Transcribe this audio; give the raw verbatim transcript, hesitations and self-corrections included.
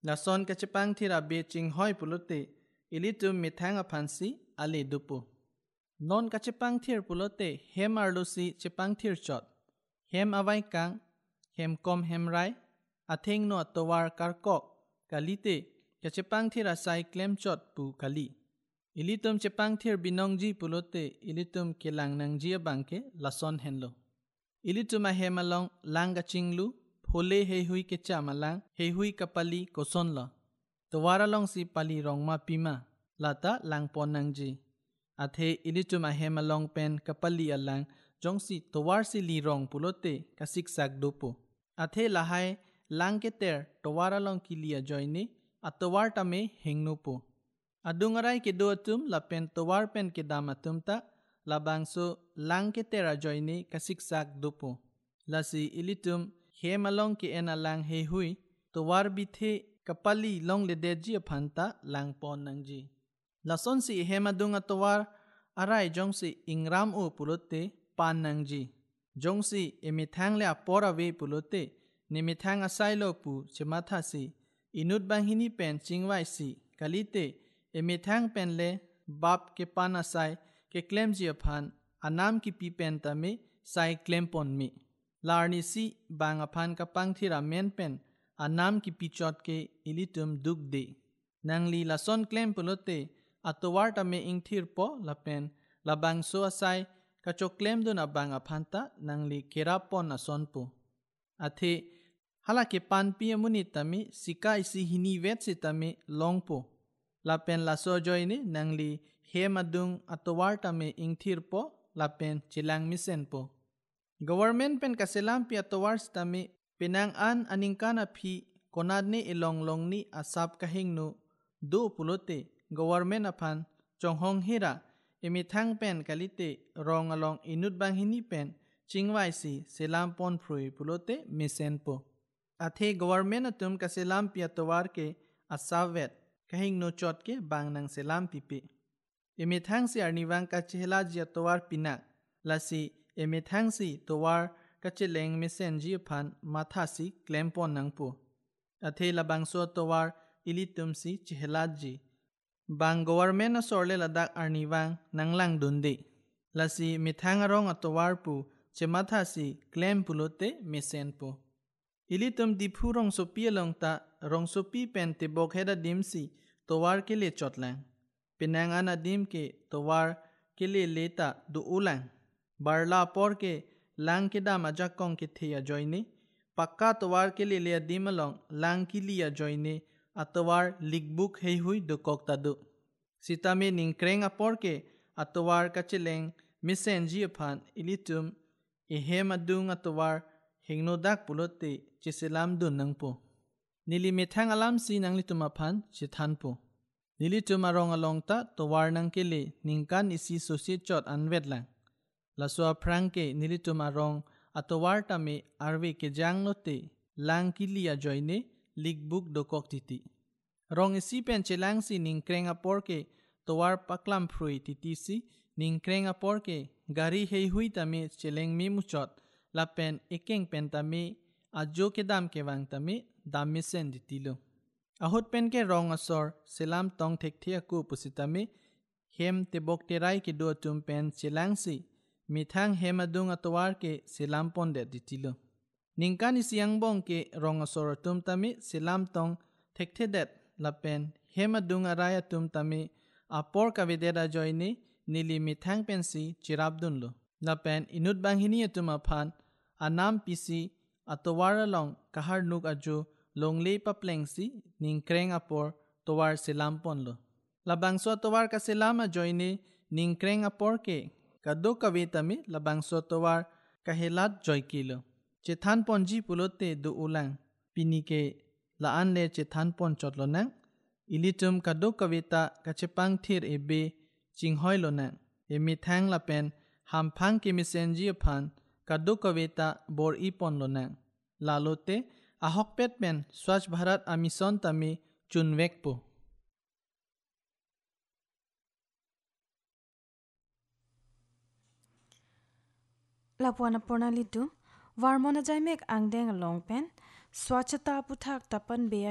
La son kachepang thira be ching hoi pulote ilitum mithang aphansi ale dupu. Non kachepang thir pulote hem arlusi chepang thir chot. Hem avai kang, hem kom hem rai, atheng no atowar karkok, kalite kachepang thir asai klem chot pu kali. Ilitum chepang thir binongji pulote ilitum kelang nangji abangke lason henlo. Ilitum ahem along langa chinglu, phole hei hui ke chamalang, hei hui kapali koson lo. Towara long si pali rong ma pima, lata lang pon nangji. Athe ilitum ahem along pen kapali alang, jong si towar si li rong pulote kasik sak dopo. Athe lahai lang ke ter towara long kilia joini, atowar tame hengno po. Adungaray ke doatum la pen towar pen ke damatum ta, labangso lang ke tera joini kasik sak dopo. Lasi ilitum hem along ke ena lang hei hui, towar bithe kapali long le deji aphanta lang pon nangji. Lason si hem adunga towar aray jong si ingram o pulote pan nangji. Jong si emithang le apora we pulote, nimithang asay lo pu chematha si, inut banghini pen chingwai si, kalite emithang pen le bab ke pan asay ke klemji aphan, anam ki pi pen tame sai klempon mi. Larni si bang aphan kapang thira men pen, anam ki pi chot ke ilitum duk de. Nangli lason klem pulote, atowar tame ing thir po la pen, labang so asay kachok klem dun abang aphanta nangli kerapon ason po. Athe halake pan pi amuni tame sika isi hini vet si tame long po. La pen la so joini nangli he madung atowar tame ing thir po la pen chilang misen po. Government pen kaselam pi atowar tame penang an aningkana phi konadne ilong long ni asap kahing no do pulote government aphan chonghong hira emithang pen kalite rong along inut banghini pen chingwai si selam pon phrui pulote misen po. Athe government atum kaselam pi atowar ke asavet kahing no chot ke bang nang selam pipi. Emithang si arniwang kachela ji atowar pinak lasi emithang si towar kacheleng misen ji aphan matha si klempon nang po. Athe labang so towar ilitum si chehela ji. Bang government na sorle ladak arniwang nanglang dundi. Lasi mithang arong atowar pu chematha si klem pulote misen po. Ilitum diphu rong sopi along ta rong sopi pen te bokheda dim si towar ke le chotlang. Penang ana dim ke towar ke le leta du ulang. Barla por ke lang ke dam ajak kong ke theya joini. Pakka towar ke le le dim along lang ki liya joini atowar ligbuk hei hui du kok tadu. Sitame ningkreng apor ke atowar kacheleng misen ji aphan ilitum ehem adung atowar hingnodak pulote chiselam dun nang po. Nili methang alam si nang litum aphan chithan po. Nili tum arong along ta towar nang kele ningkan isi sosi chot anwet lang. Laswa prang ke nili tum arong atowar tame arwe ke jang lote lang kilia joine ligbuk dokok titi. Rong isi pen chelang si ningkreng apor ke towar paklam phrui titi si ningkreng apor ke gari hei hui tame cheleng mi muchot la pen ekeng pen tame ajo ke dam ke wang tame dam misen ditilo. Ahot pen ke rong asor selam tong thek thia ku pusitame hem te bok terai ke do tum pen chelang si mithang hem adung atowar ke selam pon de ditilo. Ningkan isiang bong ke rong asor tum tame selam tong thek the det la pen hem adung araya tum tame apor kavedera joine nili mithang pen si chirabdun lo. La pen inut banghini atum aphan anam pisi atowar along kahar nuk ajo longle papleng si ningkreng apor towar selam pon lo. Labangso towar ka selama joine ningkreng apor ke kado kavetame labangso towar kahelat joy kilo. Chethan ponji pulote do ulang pinike laan le chethan pon chotlo nang ilitum kado kaveta kachepang thir ebe chinghoy lo nang emithang la pen hamphang ke misenji aphan kado kaveta bor ipon lo nang lalote ahok pet pen Swachh Bharat amison tame chunwek po. Lapuan apurna litu warmona jaimek angdeng along pen swachhata puthak tapan beya